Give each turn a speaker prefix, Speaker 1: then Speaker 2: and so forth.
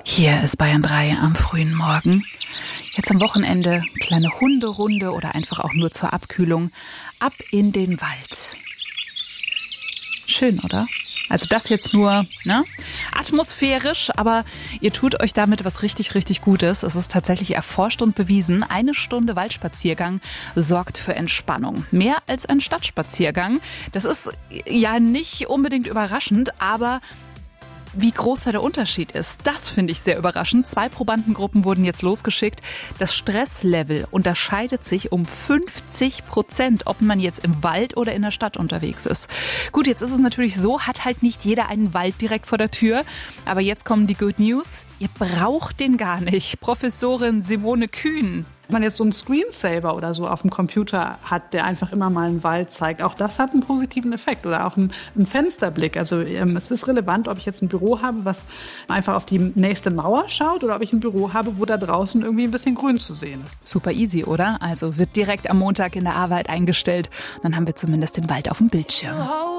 Speaker 1: Hier ist Bayern 3 am frühen Morgen. Jetzt am Wochenende kleine Hunderunde oder einfach auch nur zur Abkühlung. Ab in den Wald. Schön, oder? Also das jetzt nur atmosphärisch, aber ihr tut euch damit was richtig, richtig Gutes. Es ist tatsächlich erforscht und bewiesen. 1 Stunde Waldspaziergang sorgt für Entspannung. Mehr als ein Stadtspaziergang. Das ist ja nicht unbedingt überraschend, aber wie groß da der Unterschied ist, das finde ich sehr überraschend. 2 Probandengruppen wurden jetzt losgeschickt. Das Stresslevel unterscheidet sich um 50%, ob man jetzt im Wald oder in der Stadt unterwegs ist. Gut, jetzt ist es natürlich so, hat halt nicht jeder einen Wald direkt vor der Tür. Aber jetzt kommen die Good News. Ihr braucht den gar nicht. Professorin Simone Kühn.
Speaker 2: Wenn man jetzt so einen Screensaver oder so auf dem Computer hat, der einfach immer mal einen Wald zeigt, auch das hat einen positiven Effekt. Oder auch einen Fensterblick. Also es ist relevant, ob ich jetzt ein Büro habe, was einfach auf die nächste Mauer schaut, oder ob ich ein Büro habe, wo da draußen irgendwie ein bisschen Grün zu sehen ist.
Speaker 1: Super easy, oder? Also wird direkt am Montag in der Arbeit eingestellt. Dann haben wir zumindest den Wald auf dem Bildschirm.